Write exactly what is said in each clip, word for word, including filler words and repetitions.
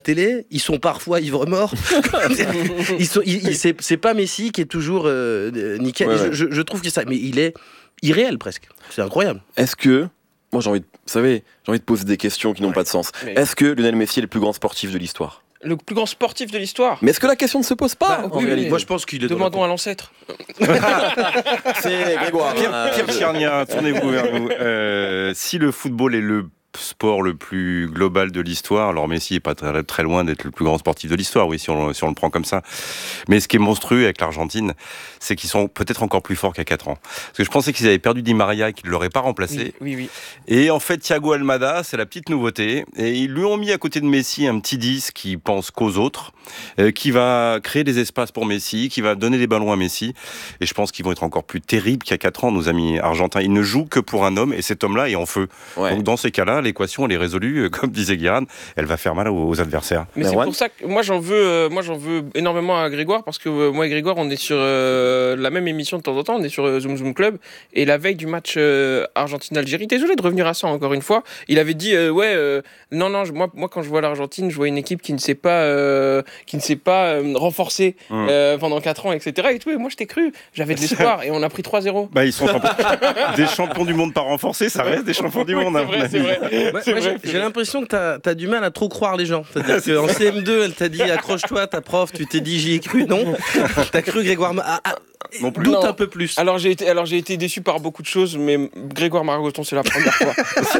télé, ils sont parfois ivres-morts. ils sont, ils, ils, c'est, c'est pas Messi qui est toujours euh, nickel. Ouais, ouais. Je, je, je trouve que ça, mais il est irréel presque. C'est incroyable. Est-ce que, moi j'ai envie de, vous savez, j'ai envie de poser des questions qui n'ont ouais. pas de sens. Mais... Est-ce que Lionel Messi est le plus grand sportif de l'histoire ? Le plus grand sportif de l'histoire. Mais est-ce que la question ne se pose pas bah, oui, oui, moi je pense qu'il est. Demandons à l'ancêtre. C'est Grégoire. Pierre, Pierre Tchernia, tournez-vous vers nous. Euh, si le football est le sport le plus global de l'histoire, alors Messi est pas très, très loin d'être le plus grand sportif de l'histoire, oui, si on, si on le prend comme ça. Mais ce qui est monstrueux avec l'Argentine, c'est qu'ils sont peut-être encore plus forts qu'à quatre ans. Parce que je pensais qu'ils avaient perdu Di Maria et qu'ils ne l'auraient pas remplacé. Oui, oui, oui. Et en fait, Thiago Almada, c'est la petite nouveauté. Et ils lui ont mis à côté de Messi un petit dix qui pense qu'aux autres, euh, qui va créer des espaces pour Messi, qui va donner des ballons à Messi. Et je pense qu'ils vont être encore plus terribles qu'à quatre ans, nos amis argentins. Ils ne jouent que pour un homme et cet homme-là est en feu. Ouais. Donc dans ces cas-là, l'équation, elle est résolue, comme disait Guérin, elle va faire mal aux, aux adversaires. Mais c'est pour ça que moi j'en veux, euh, moi j'en veux énormément à Grégoire, parce que euh, moi et Grégoire, on est sur euh, la même émission de temps en temps, on est sur euh, Zoom Zoom Club, et la veille du match euh, Argentine-Algérie, désolé de revenir à ça encore une fois, il avait dit euh, ouais, euh, non non, je, moi, moi quand je vois l'Argentine, je vois une équipe qui ne s'est pas, euh, qui ne s'est pas euh, renforcée mmh. euh, pendant quatre ans, et cetera. Et tout, et moi je t'ai cru, j'avais de l'espoir, et on a pris trois zéro. Bah ils sont des champions du monde pas renforcés, ça reste des champions du monde. C'est vrai, c'est vrai. Ouais, c'est vrai. J'ai, j'ai l'impression que t'as, t'as du mal à trop croire les gens. C'est-à-dire qu'en C M deux, elle t'a dit accroche-toi, ta prof, tu t'es dit j'y ai cru, non. T'as cru Grégoire Ma... ah, ah, non plus. Doute non. un peu plus. Alors j'ai, été, alors j'ai été déçu par beaucoup de choses, mais Grégoire Margoton, c'est la première fois.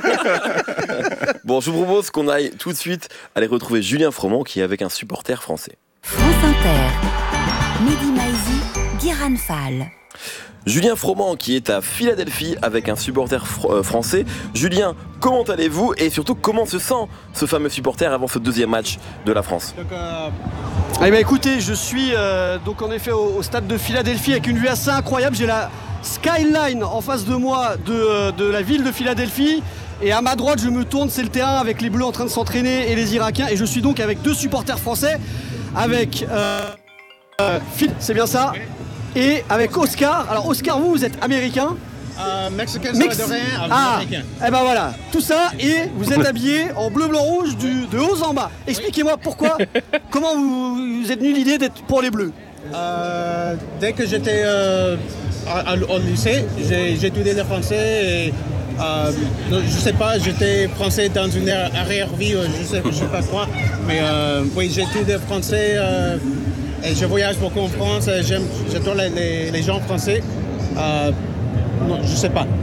Bon, je vous propose qu'on aille tout de suite aller retrouver Julien Froment qui est avec un supporter français. France Inter, Mehdi Maizi, Guérin Fall. Julien Froment qui est à Philadelphie avec un supporter fr- euh, français. Julien, comment allez-vous et surtout comment se sent ce fameux supporter avant ce deuxième match de la France ? donc, euh... eh ben, écoutez, je suis euh, donc en effet au, au stade de Philadelphie avec une vue assez incroyable. J'ai la skyline en face de moi de, de la ville de Philadelphie. Et à ma droite, je me tourne, c'est le terrain avec les Bleus en train de s'entraîner et les Irakiens. Et je suis donc avec deux supporters français, avec euh, euh, Phil, c'est bien ça ? Et avec Oscar. Alors Oscar, vous, vous êtes américain ? Euh, Mexicain, Mex- salvadorien, ah, américain. Eh ben voilà, tout ça, et vous êtes habillé en bleu, blanc, rouge, du, de haut en bas. Expliquez-moi pourquoi, comment vous, vous êtes venu l'idée d'être pour les Bleus ? euh, Dès que j'étais euh, à, à, au lycée, j'ai, j'ai étudié le français et euh, je sais pas, j'étais français dans une arrière-vie, je sais, je sais pas quoi, mais euh, oui, j'ai étudié le français. Euh, Et je voyage beaucoup en France, j'aime, j'adore les, les, les gens français. Euh, non, je sais pas.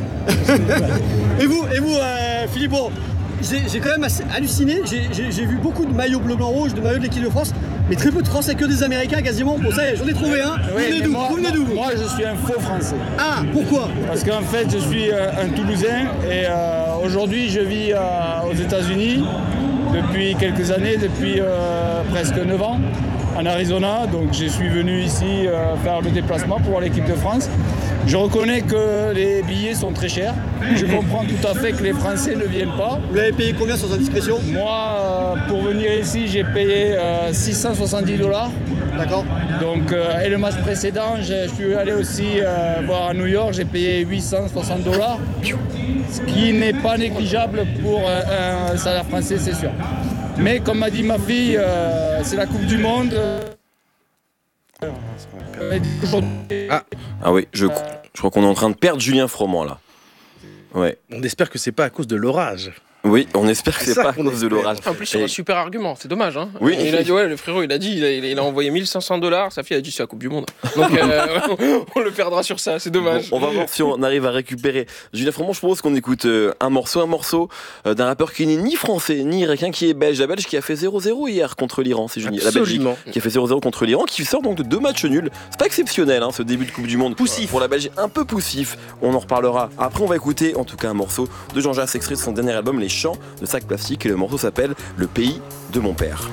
et vous, et vous euh, Philippe, bon, j'ai, j'ai quand même assez halluciné. J'ai, j'ai, j'ai vu beaucoup de maillots bleu, blanc, rouge, de maillots de l'équipe de France, mais très peu de Français, que des Américains quasiment. Bon, ça y est, j'en ai trouvé un. Oui, vous venez d'où, moi, vous venez d'où moi, moi, je suis un faux Français. Ah, pourquoi ? Parce qu'en fait, je suis euh, un Toulousain et euh, aujourd'hui, je vis euh, aux États-Unis depuis quelques années, depuis euh, presque neuf ans. En Arizona, donc je suis venu ici euh, faire le déplacement pour voir l'équipe de France. Je reconnais que les billets sont très chers. Je comprends tout à fait que les Français ne viennent pas. Vous l'avez payé combien sans indiscrétion ? Moi, euh, pour venir ici, j'ai payé euh, six cent soixante-dix dollars. D'accord. Donc, euh, et le match précédent, je, je suis allé aussi euh, voir à New York, j'ai payé huit cent soixante dollars. Ce qui n'est pas négligeable pour euh, un salaire français, c'est sûr. Mais comme m'a dit ma fille, euh, c'est la Coupe du Monde. Ah, ah oui, je, je crois qu'on est en train de perdre Julien Froment là. Ouais. On espère que c'est pas à cause de l'orage. Oui, on espère que c'est, c'est pas à cause de l'orage. En plus, c'est et... un super argument, c'est dommage. Hein. Oui. Il a dit, ouais, le frérot, il a dit, il a, il a envoyé mille cinq cents dollars, sa fille a dit, c'est la Coupe du Monde. Donc, euh, on le perdra sur ça, c'est dommage. Bon, on va voir si on arrive à récupérer. Julien Froment, je propose qu'on écoute euh, un morceau, un morceau euh, d'un rappeur qui n'est ni français, ni irakien, qui est belge. La Belge qui a fait zéro zéro hier contre l'Iran, si je dis. La Belgique qui a fait zéro zéro contre l'Iran, qui sort donc de deux matchs nuls. C'est pas exceptionnel, hein, ce début de Coupe du Monde. Poussif. Pour la Belgique, un peu poussif. On en reparlera. Après, on va écouter, en tout cas, un morceau de Jean-Jacques, extrait de son dernier album, Les Chants de Sac Plastique, et le morceau s'appelle Le pays de mon père.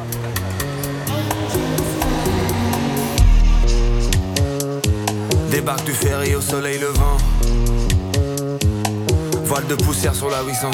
Débarque du ferry au soleil levant, voile de poussière sur la huit cent